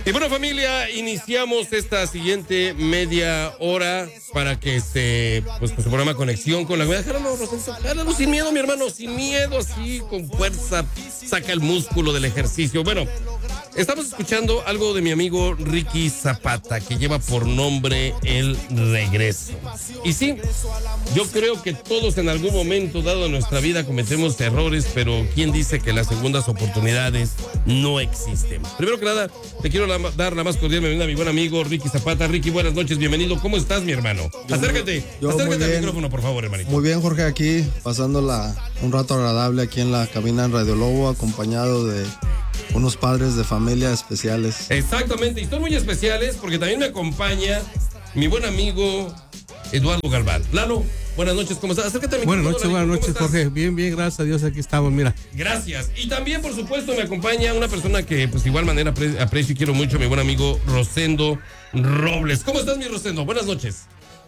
Y bueno, familia, iniciamos esta siguiente media hora para que pues con su programa Conexión con la Comunidad. Jálalo sin miedo, mi hermano, sin miedo, así, con fuerza, saca el músculo del ejercicio. Bueno, estamos escuchando algo de mi amigo Ricky Zapata, que lleva por nombre El Regreso. Y sí, yo creo que todos en algún momento dado de nuestra vida cometemos errores, pero ¿quién dice que las segundas oportunidades no existen? Primero que nada, te quiero dar la más cordial bienvenida a mi buen amigo Ricky Zapata. Ricky, buenas noches, bienvenido. ¿Cómo estás, mi hermano? Acércate al micrófono, por favor, hermanito. Muy bien, Jorge, aquí pasando un rato agradable aquí en la cabina en Radio Lobo, acompañado de unos padres de familia especiales. Exactamente, y son muy especiales porque también me acompaña mi buen amigo Eduardo Galván. Lalo, buenas noches, ¿cómo estás? Acércate al micrófono. Buenas noches, Jorge. Bien, gracias a Dios, aquí estamos, mira. Gracias. Y también, por supuesto, me acompaña una persona que, pues, de igual manera aprecio y quiero mucho, mi buen amigo Rosendo Robles. ¿Cómo estás, mi Rosendo? Buenas noches.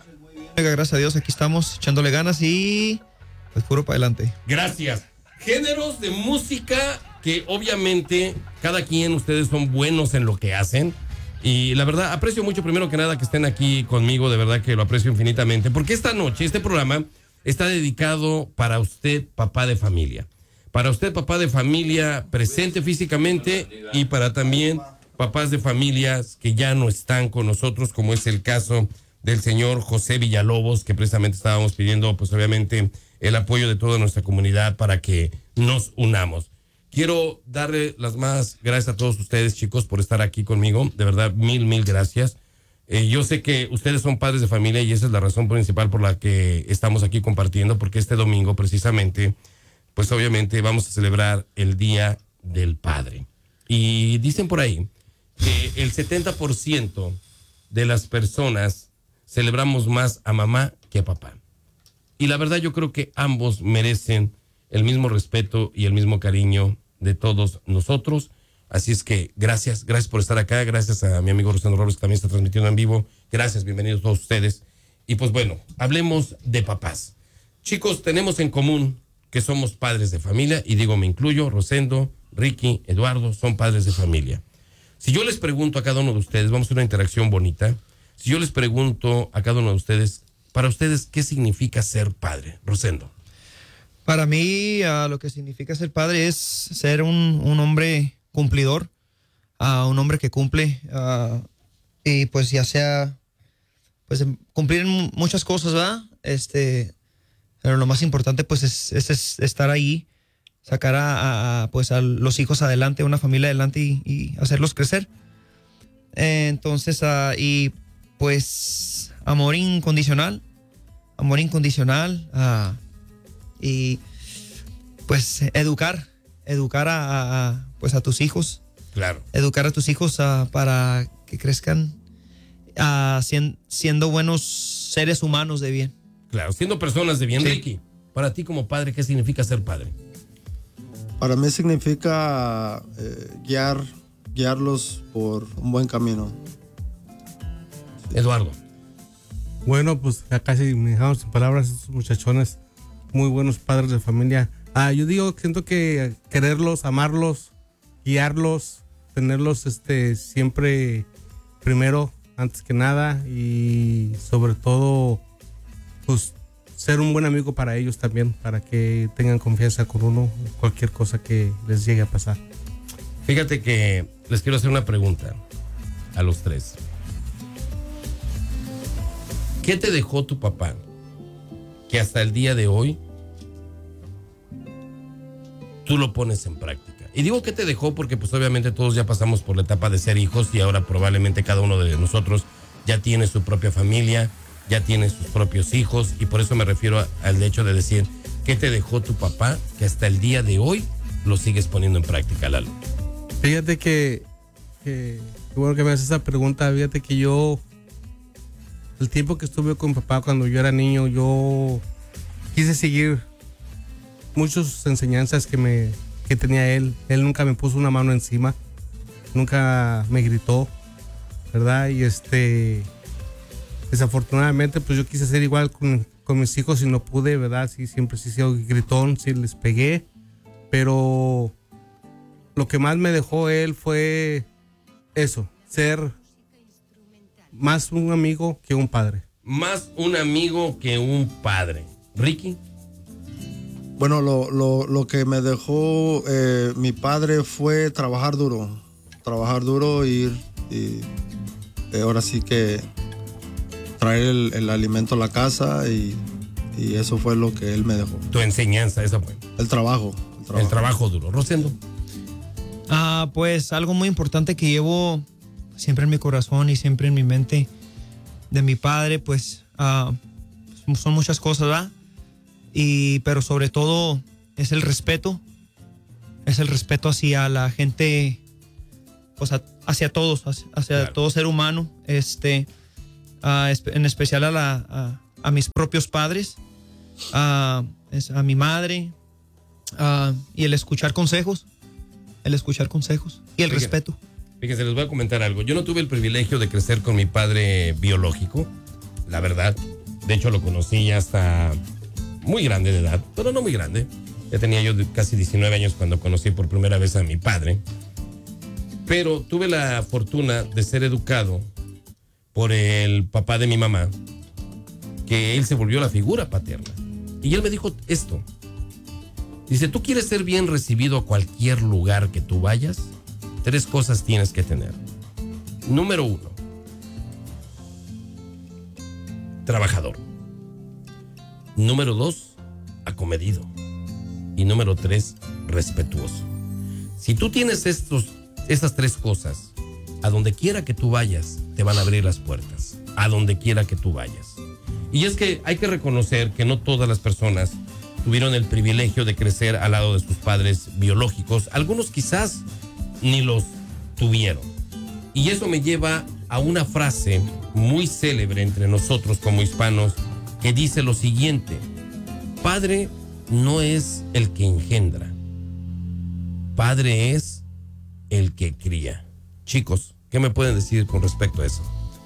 Gracias a Dios, aquí estamos echándole ganas y pues puro para adelante. Gracias. Géneros de música que obviamente cada quien, ustedes son buenos en lo que hacen. Y la verdad, aprecio mucho, primero que nada, que estén aquí conmigo, de verdad que lo aprecio infinitamente, porque esta noche, este programa está dedicado para usted, papá de familia. Para usted, papá de familia presente físicamente, y para también papás de familias que ya no están con nosotros, como es el caso del señor José Villalobos, que precisamente estábamos pidiendo, pues obviamente, el apoyo de toda nuestra comunidad para que nos unamos. Quiero darle las más gracias a todos ustedes, chicos, por estar aquí conmigo. De verdad, mil gracias. Yo sé que ustedes son padres de familia y esa es la razón principal por la que estamos aquí compartiendo, porque este domingo, precisamente, pues obviamente vamos a celebrar el Día del Padre. Y dicen por ahí que el 70% de las personas celebramos más a mamá que a papá. Y la verdad, yo creo que ambos merecen el mismo respeto y el mismo cariño de todos nosotros. Así es que gracias por estar acá, gracias a mi amigo Rosendo Robles, que también está transmitiendo en vivo. Gracias, bienvenidos todos ustedes. Y pues bueno, hablemos de papás. Chicos, tenemos en común que somos padres de familia, y digo, me incluyo, Rosendo, Ricky, Eduardo, son padres de familia. Si yo les pregunto a cada uno de ustedes, vamos a hacer una interacción bonita. Si yo les pregunto a cada uno de ustedes, para ustedes, ¿qué significa ser padre? Rosendo. Para mí, lo que significa ser padre es ser un hombre cumplidor, un hombre que cumple, y pues ya sea, pues cumplir muchas cosas, ¿verdad? Pero lo más importante pues es estar ahí, sacar pues a los hijos adelante, una familia adelante y hacerlos crecer. Entonces, y pues amor incondicional, y pues educar pues a tus hijos. Claro. Educar a tus hijos para que crezcan siendo buenos seres humanos de bien. Claro, siendo personas de bien. Sí. Ricky, para ti como padre, ¿qué significa ser padre? Para mí significa guiarlos por un buen camino. Eduardo. Bueno, pues acá sí me dejaron sin palabras estos muchachones, muy buenos padres de familia. Yo siento que quererlos, amarlos, guiarlos, tenerlos siempre primero, antes que nada, y sobre todo, pues ser un buen amigo para ellos también, para que tengan confianza con uno, cualquier cosa que les llegue a pasar. Fíjate que les quiero hacer una pregunta a los tres. ¿Qué te dejó tu papá que hasta el día de hoy tú lo pones en práctica? Y digo que te dejó porque pues obviamente todos ya pasamos por la etapa de ser hijos y ahora probablemente cada uno de nosotros ya tiene su propia familia, ya tiene sus propios hijos, y por eso me refiero al hecho de decir, ¿qué te dejó tu papá que hasta el día de hoy lo sigues poniendo en práctica, Lalo? Fíjate que bueno que me haces esa pregunta. Fíjate que yo, el tiempo que estuve con papá cuando yo era niño, yo quise seguir muchas enseñanzas que tenía él. Él nunca me puso una mano encima, nunca me gritó, ¿verdad? Y desafortunadamente pues yo quise ser igual con mis hijos y no pude, ¿verdad? Sí, siempre sí soy gritón, sí les pegué, pero lo que más me dejó él fue eso, ser más un amigo que un padre. Más un amigo que un padre. Ricky. Bueno, lo que me dejó mi padre fue trabajar duro, ir y ahora sí que traer el alimento a la casa y eso fue lo que él me dejó. Tu enseñanza, esa fue. El trabajo. El trabajo duro. Rosendo. Pues algo muy importante que llevo siempre en mi corazón y siempre en mi mente de mi padre, pues son muchas cosas, ¿verdad? Pero sobre todo es el respeto hacia la gente, pues hacia todos, hacia claro. todo ser humano, en especial a mis propios padres, a mi madre, y el escuchar consejos y el respeto. Fíjense, les voy a comentar algo. Yo no tuve el privilegio de crecer con mi padre biológico, la verdad. De hecho, lo conocí ya hasta muy grande de edad, pero no muy grande. Ya tenía yo casi 19 años cuando conocí por primera vez a mi padre. Pero tuve la fortuna de ser educado por el papá de mi mamá, que él se volvió la figura paterna. Y él me dijo esto. Dice, ¿tú quieres ser bien recibido a cualquier lugar que tú vayas? 3 cosas tienes que tener. Número 1, trabajador. Número 2, acomedido. Y número 3, respetuoso. Si tú tienes estas 3 cosas, a donde quiera que tú vayas, te van a abrir las puertas. A donde quiera que tú vayas. Y es que hay que reconocer que no todas las personas tuvieron el privilegio de crecer al lado de sus padres biológicos. Algunos quizás ni los tuvieron. Y eso me lleva a una frase muy célebre entre nosotros como hispanos que dice lo siguiente: padre no es el que engendra, padre es el que cría. Chicos, ¿qué me pueden decir con respecto a eso?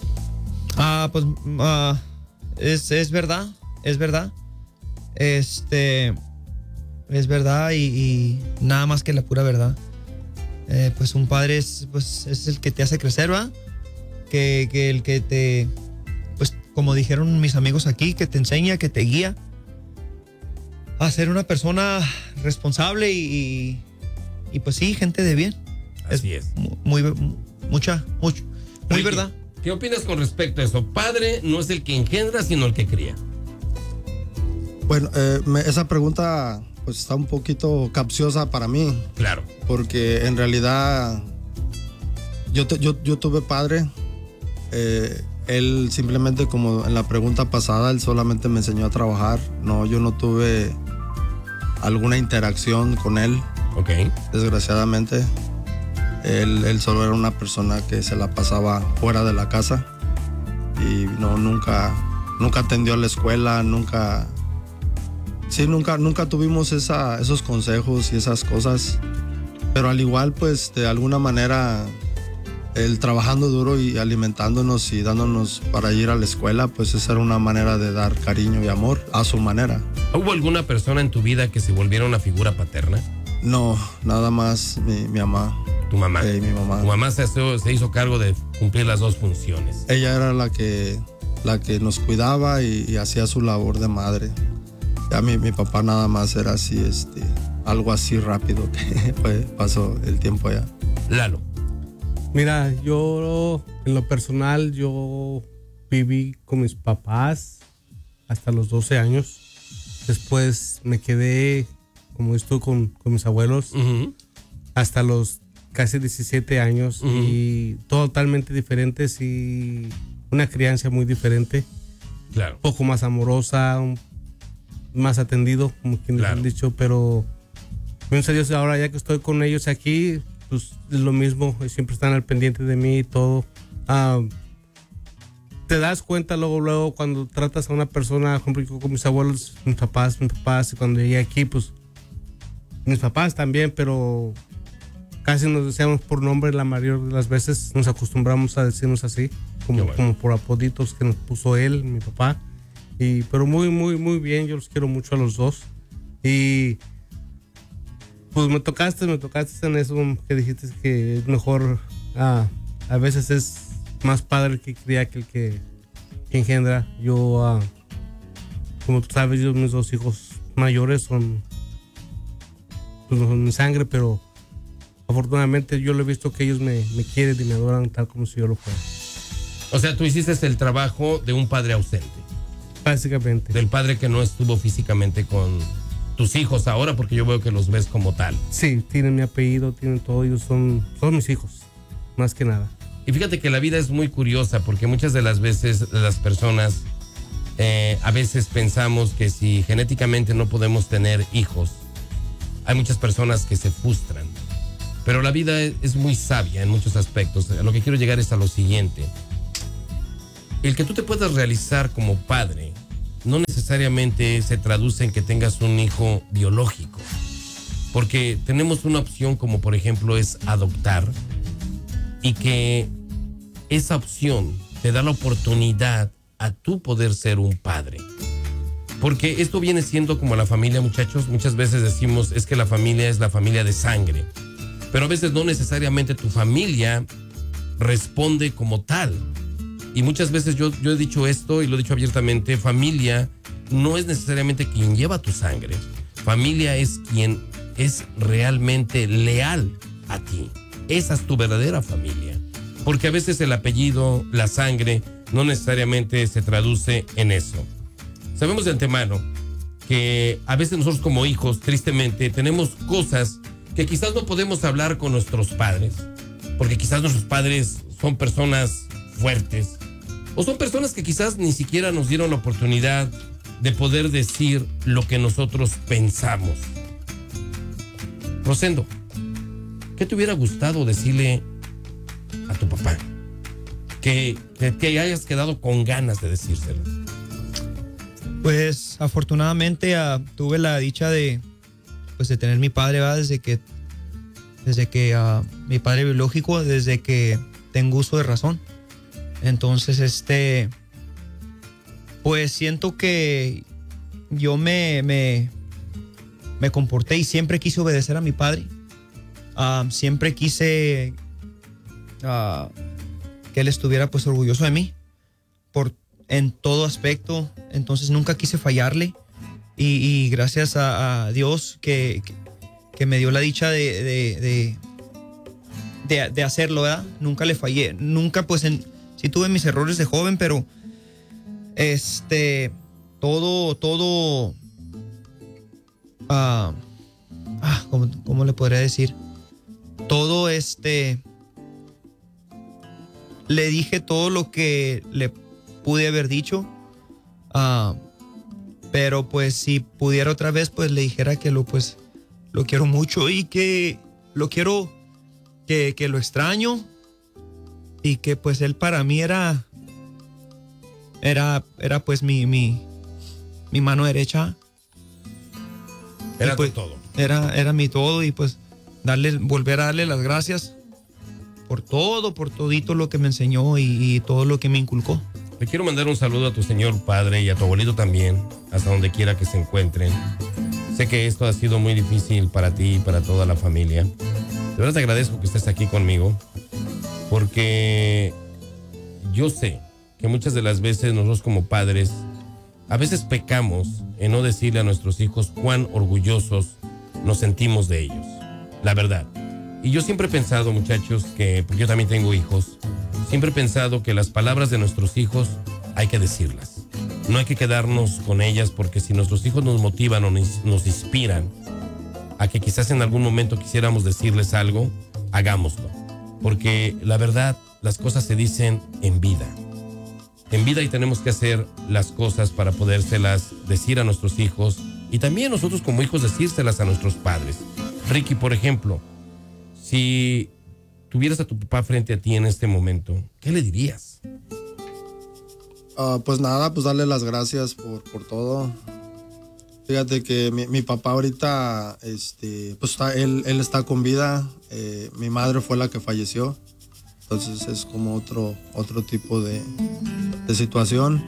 Es verdad, es verdad. Es verdad y nada más que la pura verdad. Pues un padre es el que te hace crecer, ¿va? Que el que te, pues como dijeron mis amigos aquí, que te enseña, que te guía a ser una persona responsable y pues sí, gente de bien. Así es. Muy Ricky, verdad. ¿Qué opinas con respecto a eso? Padre no es el que engendra, sino el que cría. Bueno, esa pregunta pues está un poquito capciosa para mí. Claro. Porque en realidad yo tuve padre. Él simplemente, como en la pregunta pasada, él solamente me enseñó a trabajar. No, yo no tuve alguna interacción con él. Ok. Desgraciadamente. Él solo era una persona que se la pasaba fuera de la casa. Y no, nunca atendió a la escuela, nunca tuvimos esos consejos y esas cosas. Pero al igual, pues, de alguna manera, él trabajando duro y alimentándonos y dándonos para ir a la escuela, pues esa era una manera de dar cariño y amor a su manera. ¿Hubo alguna persona en tu vida que se volviera una figura paterna? No, nada más mi mamá. Tu mamá. Mi mamá. Tu mamá se hizo cargo de cumplir las 2 funciones. Ella era la que nos cuidaba y hacía su labor de madre. Ya mi papá nada más era así, algo así rápido que pasó el tiempo allá. Lalo. Mira, yo en lo personal, yo viví con mis papás hasta los 12 años. Después me quedé, como estuve con mis abuelos, hasta los casi 17 años y totalmente diferentes y una crianza muy diferente. Claro. Un poco más amorosa, más atendido, como quien les han dicho, pero gracias a Dios ahora ya que estoy con ellos aquí, pues es lo mismo, siempre están al pendiente de mí y todo. Te das cuenta luego cuando tratas a una persona, por ejemplo, con mis abuelos, mis papás, y cuando llegué aquí, pues mis papás también, pero casi nos decíamos por nombre la mayor de las veces, nos acostumbramos a decirnos así, como por apoditos que nos puso él, mi papá. Pero muy, muy, muy bien, yo los quiero mucho a los dos. Y pues me tocaste en eso que dijiste que es mejor a veces es más padre el que cría que el que engendra. Yo, como tú sabes, mis 2 hijos mayores son, pues no son mi sangre, pero afortunadamente yo lo he visto que ellos me quieren y me adoran tal como si yo lo fuera. O sea, tú hiciste el trabajo de un padre ausente. Básicamente. Del padre que no estuvo físicamente con tus hijos ahora, porque yo veo que los ves como tal. Sí, tienen mi apellido, tienen todo, ellos son mis hijos, más que nada. Y fíjate que la vida es muy curiosa, porque muchas de las veces las personas, a veces pensamos que si genéticamente no podemos tener hijos, hay muchas personas que se frustran. Pero la vida es muy sabia en muchos aspectos. A lo que quiero llegar es a lo siguiente. El que tú te puedas realizar como padre no necesariamente se traduce en que tengas un hijo biológico, porque tenemos una opción como por ejemplo es adoptar, y que esa opción te da la oportunidad a tú poder ser un padre. Porque esto viene siendo como la familia, muchachos. Muchas veces decimos es que la familia es la familia de sangre, pero a veces no necesariamente tu familia responde como tal. Y muchas veces yo he dicho esto y lo he dicho abiertamente, familia no es necesariamente quien lleva tu sangre. Familia es quien es realmente leal a ti. Esa es tu verdadera familia. Porque a veces el apellido, la sangre, no necesariamente se traduce en eso. Sabemos de antemano que a veces nosotros como hijos, tristemente, tenemos cosas que quizás no podemos hablar con nuestros padres. Porque quizás nuestros padres son personas fuertes, o son personas que quizás ni siquiera nos dieron la oportunidad de poder decir lo que nosotros pensamos. Rosendo, ¿qué te hubiera gustado decirle a tu papá? Que hayas quedado con ganas de decírselo. Pues afortunadamente tuve la dicha de tener mi padre, ¿verdad? Desde que mi padre biológico, desde que tengo uso de razón. Entonces, pues siento que yo me comporté y siempre quise obedecer a mi padre. Siempre quise que él estuviera pues orgulloso de mí en todo aspecto. Entonces nunca quise fallarle y gracias a Dios que me dio la dicha de hacerlo, ¿verdad? Nunca le fallé, nunca pues sí tuve mis errores de joven, pero todo ¿cómo le podría decir? Todo le dije todo lo que le pude haber dicho, pero pues si pudiera otra vez pues le dijera que lo quiero mucho y que lo quiero, que lo extraño y que pues él para mí era pues mi mano derecha. Era pues, todo. Era mi todo y pues volver a darle las gracias por todito lo que me enseñó y todo lo que me inculcó. Le quiero mandar un saludo a tu señor padre y a tu abuelito también, hasta donde quiera que se encuentren. Sé que esto ha sido muy difícil para ti y para toda la familia. De verdad te agradezco que estés aquí conmigo, porque yo sé que muchas de las veces nosotros como padres, a veces pecamos en no decirle a nuestros hijos cuán orgullosos nos sentimos de ellos. La verdad. Y yo siempre he pensado, muchachos, porque yo también tengo hijos, siempre he pensado que las palabras de nuestros hijos hay que decirlas. No hay que quedarnos con ellas, porque si nuestros hijos nos motivan o nos inspiran a que quizás en algún momento quisiéramos decirles algo, hagámoslo. Porque la verdad, las cosas se dicen en vida. En vida, y tenemos que hacer las cosas para podérselas decir a nuestros hijos y también nosotros como hijos decírselas a nuestros padres. Ricky, por ejemplo, si tuvieras a tu papá frente a ti en este momento, ¿qué le dirías? Pues nada, pues darle las gracias por todo. Fíjate que mi papá ahorita, pues él está con vida. Mi madre fue la que falleció. Entonces es como otro tipo de situación.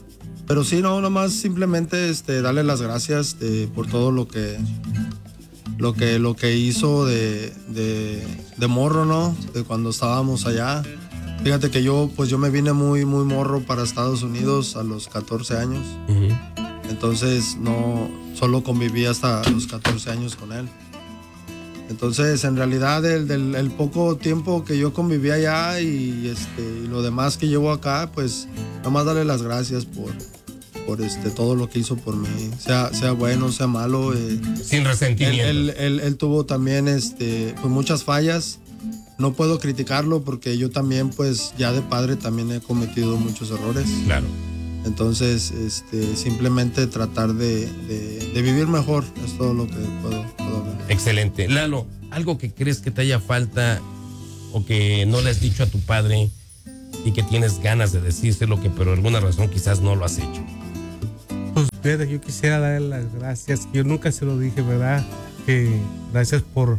Pero sí, no, nomás simplemente darle las gracias por todo lo que lo que hizo de morro, ¿no? De cuando estábamos allá. Fíjate que yo me vine muy morro para Estados Unidos a los 14 años. Entonces no, solo conviví hasta los 14 años con él. Entonces en realidad el poco tiempo que yo conviví allá y lo demás que llevo acá, pues nada más darle las gracias por todo lo que hizo por mí, sea bueno, sea malo. Sin resentimiento. Él tuvo también pues muchas fallas. No puedo criticarlo porque yo también, pues ya de padre también he cometido muchos errores. Claro. Entonces, simplemente tratar de vivir mejor es todo lo que puedo hablar. Excelente. Lalo, ¿algo que crees que te haya falta o que no le has dicho a tu padre y que tienes ganas de decírselo, que por alguna razón quizás no lo has hecho? Pues fíjate, yo quisiera darle las gracias. Yo nunca se lo dije, ¿verdad? Que gracias por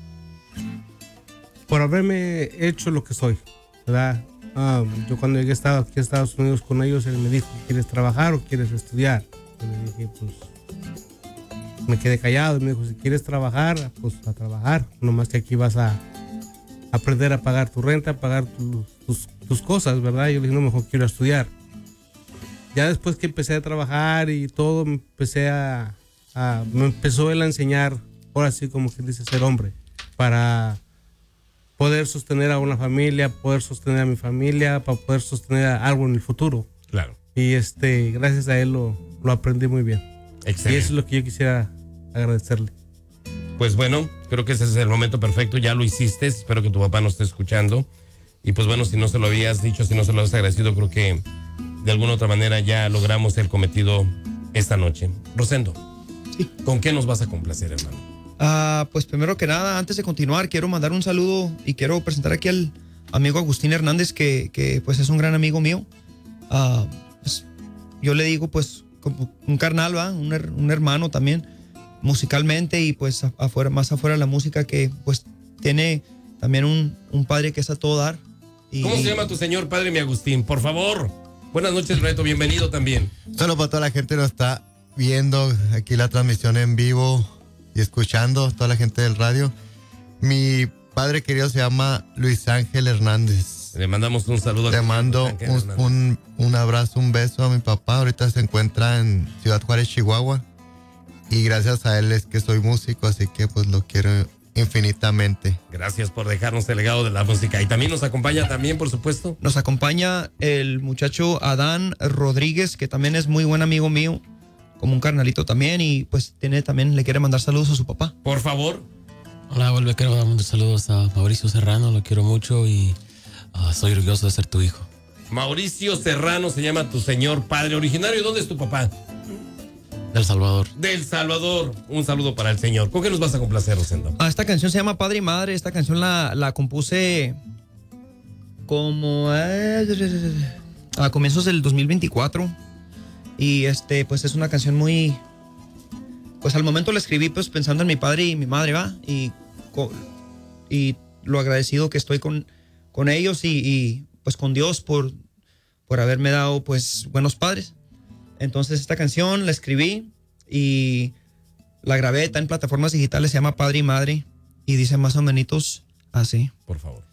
haberme hecho lo que soy, ¿verdad? Yo cuando llegué aquí a Estados Unidos con ellos, él me dijo, ¿quieres trabajar o quieres estudiar? Yo le dije, pues, me quedé callado y me dijo, si quieres trabajar, pues a trabajar. Nomás que aquí vas a aprender a pagar tu renta, a pagar tus cosas, ¿verdad? Yo le dije, no, mejor quiero estudiar. Ya después que empecé a trabajar y todo, me empezó él a enseñar, ahora sí como quien dice, ser hombre, para poder sostener a una familia, poder sostener a mi familia, para poder sostener algo en el futuro. Claro. Y gracias a él lo aprendí muy bien. Excelente. Y eso es lo que yo quisiera agradecerle. Pues bueno, creo que ese es el momento perfecto. Ya lo hiciste. Espero que tu papá nos esté escuchando. Y pues bueno, si no se lo habías dicho, si no se lo has agradecido, creo que de alguna otra manera ya logramos el cometido esta noche. Rosendo, sí. ¿Con qué nos vas a complacer, hermano? Pues primero que nada, antes de continuar, quiero mandar un saludo y quiero presentar aquí al amigo Agustín Hernández, que pues es un gran amigo mío. Pues, yo le digo pues como un carnal, ¿va? Un hermano también musicalmente, y pues más afuera la música, que pues tiene también un padre que es a todo dar. ¿Cómo se llama tu señor padre, mi Agustín? Por favor. Buenas noches, Reto, bienvenido también. Solo para toda la gente que nos está viendo aquí la transmisión en vivo y escuchando, toda la gente del radio. Mi padre querido se llama Luis Ángel Hernández. Le mandamos un saludo. Le mando un abrazo, un beso a mi papá. Ahorita se encuentra en Ciudad Juárez, Chihuahua. Y gracias a él es que soy músico, así que pues lo quiero infinitamente. Gracias por dejarnos el legado de la música. Y también nos acompaña por supuesto. Nos acompaña el muchacho Adán Rodríguez, que también es muy buen amigo mío, como un carnalito también, y pues le quiere mandar saludos a su papá. Por favor. Hola, quiero mandar saludos a Mauricio Serrano, lo quiero mucho y soy orgulloso de ser tu hijo. Mauricio Serrano se llama tu señor padre. ¿Originario? ¿Dónde es tu papá? Del Salvador. Del Salvador. Un saludo para el señor. ¿Con qué nos vas a complacer, Rosendo? Esta canción se llama Padre y Madre. Esta canción la compuse como a comienzos del 2024. Y pues es una canción muy, pues al momento la escribí pues pensando en mi padre y mi madre, ¿va? Y lo agradecido que estoy con ellos y pues con Dios por haberme dado pues buenos padres. Entonces esta canción la escribí y la grabé, está en plataformas digitales, se llama Padre y Madre, y dice más o menos así. Por favor.